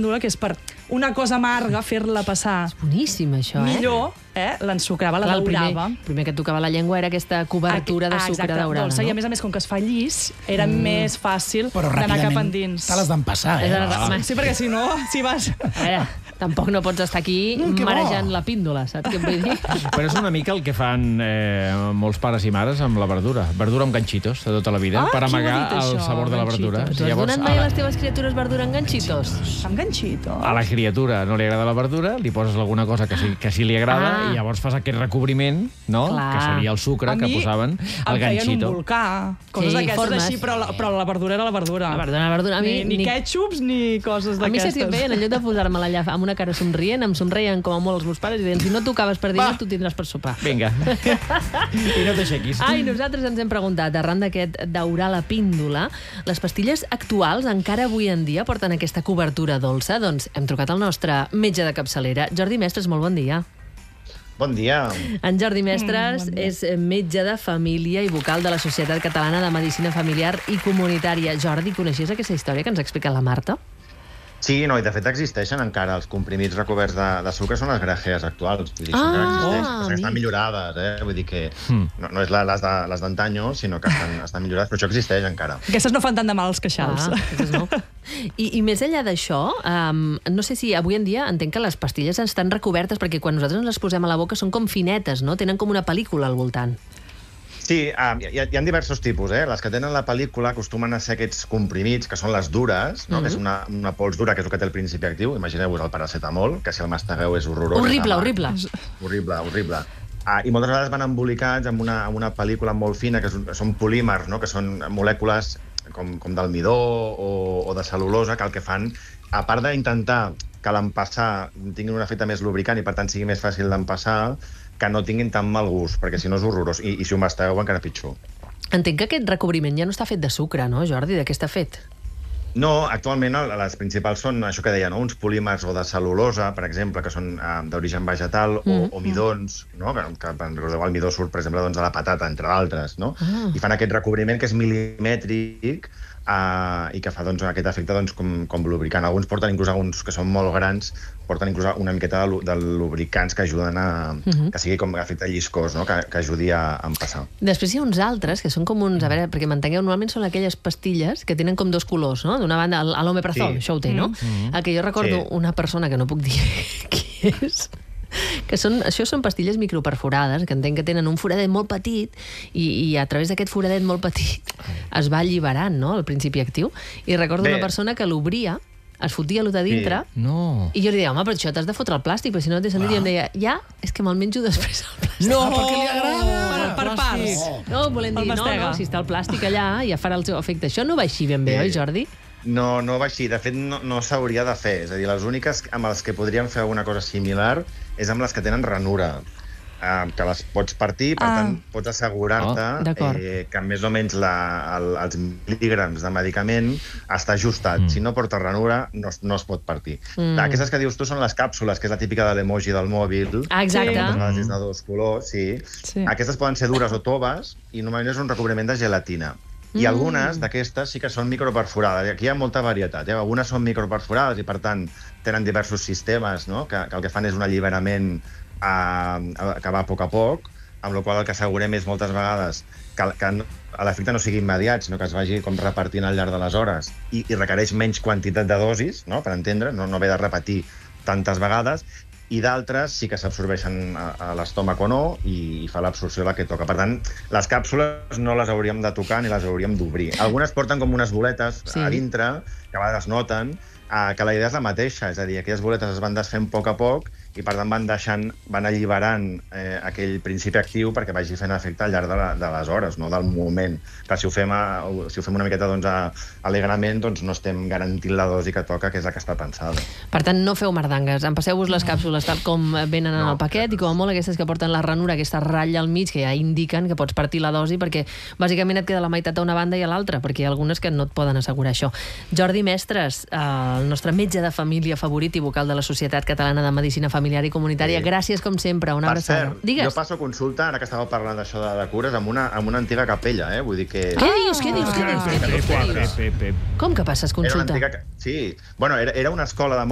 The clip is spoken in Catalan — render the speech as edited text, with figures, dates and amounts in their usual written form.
píndola, que és per una cosa amarga fer-la passar Boníssim, això, millor, l'ensucrava, la daurava. El primer que et tocava la llengua era aquesta cobertura de sucre daurada. Dolça, i a més, com que es fa llis, era més fàcil Però d'anar cap ràpidament endins. te l'has d'empassar, Sí, perquè si no, si vas... A veure, tampoc no pots estar aquí marejant la píndola, saps què em vull dir? Però és una mica el que fan molts pares i mares amb la verdura. Verdura amb ganxitos, de tota la vida, per amagar el sabor de la verdura. Tu has donat mai a les teves criatures verdura amb ganxitos? Amb ganxitos? A la criatura no li agrada la verdura, li poses alguna cosa que sí li agrada i llavors fas aquest recobriment, no? Que seria el sucre que posaven al ganxito. Em feien un volcà, coses d'aquestes així, però la verdura era la verdura. La verdura. Ni kètxups ni coses d'aquestes. A mi saps què em feien? En lloc de posar-me-la allà amb una cara somrient, em somreien com a molt els meus pares i deien, si no tocaves per dinar, tu tindràs per sopar. Vinga. I no t'aixequis. Ai, nosaltres ens hem preguntat, arran d'aquest daurar la píndola, les pastilles actuals encara avui en dia porten aquesta cobertura dolça? Doncs hem trucat al nostre metge de capçalera. Jordi Mestres, molt bon dia. Bon dia. En Jordi Mestres és metge de família i vocal de la Societat Catalana de Medicina Familiar i Comunitària. Jordi, coneixies aquesta història que ens ha explicat la Marta? Sí, no, i de fet existeixen encara els comprimits recoberts de sucre, són les gràcies actuals. Vull dir, que estan millorades, vull dir que no és les d'antanyo, sinó que estan millorades, però això existeix encara. Aquestes no fan tant de mal als queixals. Aquestes no. I més enllà d'això, no sé si avui en dia entenc que les pastilles estan recobertes, perquè quan nosaltres ens les posem a la boca són com finetes, no? Tenen com una pel·lícula al voltant. Sí, hi ha diversos tipus. Les que tenen la pel·lícula acostumen a ser aquests comprimits, que són les dures, que és una pols dura, que és el que té el principi actiu. Imagineu-vos el paracetamol, que si el mastegueu és horrorós. Horrible. Horrible. I moltes vegades van embolicats amb una pel·lícula molt fina, que són polímers, que són molècules com d'almidó o de cel·lulosa, que el que fan, a part d'intentar que l'empassar tingui un efecte més lubricant i per tant sigui més fàcil d'empassar, que no tinguin tan mal gust, perquè si no és horrorós. I si ho mastigueu encara pitjor. Entenc que aquest recobriment ja no està fet de sucre, no, Jordi? De què està fet? No, actualment les principals són això que deia, uns polímers o de cel·lulosa, per exemple, que són d'origen vegetal, o midons, que recordeu, el midó surt, per exemple, de la patata, entre d'altres, i fan aquest recobriment que és milimètric i que fa aquest efecte com lubricant. Alguns porten, inclús alguns que són molt grans, porten inclús una miqueta de lubricants que ajuden que sigui com efecte lliscós, que ajudi a empassar. Després hi ha uns altres que són com uns... A veure, perquè m'entengueu, normalment són aquelles pastilles que tenen com dos colors, no? D'una banda, l'omeprazol, això ho té, no? El que jo recordo una persona que no puc dir qui és... Això són pastilles microperforades, que entenc que tenen un foradet molt petit i a través d'aquest foradet molt petit es va alliberant, no?, el principi actiu. I recordo una persona que l'obria, es fotia allò de dintre, i jo li deia, home, però això t'has de fotre el plàstic, perquè si no t'he sentit, i em deia, ja, és que me'l menjo després el plàstic. No, perquè li agrada! Per parts. No, volem dir, no, si està el plàstic allà, ja farà el seu efecte. Això no va així ben bé, oi, Jordi? No va així. De fet, no s'hauria de fer. És a dir, les úniques amb les que podríem fer alguna cosa similar és amb les que tenen ranura, que les pots partir, per tant, pots assegurar-te que més o menys els mil·lígrams de medicament està ajustat. Si no porta ranura, no es pot partir. Aquestes que dius tu són les càpsules, que és la típica de l'emoji del mòbil. Exacte. És de dos colors, sí. Aquestes poden ser dures o toves, i normalment és un recobriment de gelatina. I algunes d'aquestes sí que són microperforades. Aquí hi ha molta varietat. Algunes són microperforades i, per tant, tenen diversos sistemes, que el que fan és un alliberament que va a poc, amb la qual el que assegurem és moltes vegades que l'efecte no sigui immediat, sinó que es vagi com repartint al llarg de les hores i requereix menys quantitat de dosis, per entendre, no haver de repetir tantes vegades, i d'altres sí que s'absorbeixen a l'estómac o no i fa l'absorció la que toca. Per tant, les càpsules no les hauríem de tocar ni les hauríem d'obrir. Algunes porten com unes boletes a dintre, que a vegades noten, que la idea és la mateixa, és a dir, aquelles boletes es van desfent a poc i per tant van alliberant aquell principi actiu perquè vagi fent efecte al llarg de les hores, no del moment. Clar, si ho fem una miqueta alegrement, no estem garantint la dosi que toca, que és la que està pensada. Per tant, no feu merdangues, empasseu-vos les càpsules tal com venen en el paquet i com a molt aquestes que porten la ranura, aquesta ratlla al mig, que ja indiquen que pots partir la dosi perquè bàsicament et queda la meitat a una banda i a l'altra, perquè hi ha algunes que no et poden assegurar això. Jordi Mestres, el nostre metge de família favorit i vocal de la Societat Catalana de Medicina Familiar i Comunitària. Gràcies, com sempre. Una abraçada. Per cert, jo passo consulta, ara que estàveu parlant d'això de cures, amb una antiga capella, vull dir que... Què dius? Com que passes consulta? Sí, bueno, era una escola de